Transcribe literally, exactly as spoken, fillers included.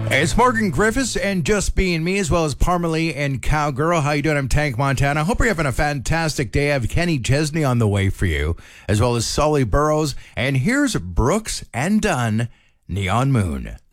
It's Morgan Griffiths and Just Being Me, as well as Parmalee and Cowgirl. How you doing? I'm Tank Montana. I hope you're having a fantastic day. I have Kenny Chesney on the way for you, as well as Sully Burrows. And here's Brooks and Dunn, Neon Moon.